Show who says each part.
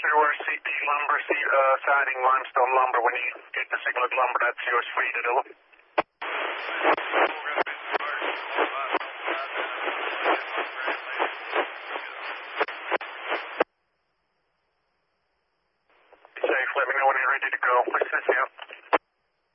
Speaker 1: or CP lumber, siding, limestone lumber. When you get the signal at lumber, that's yours free to do. Be safe. Let me know when you're ready to go. Please sit down.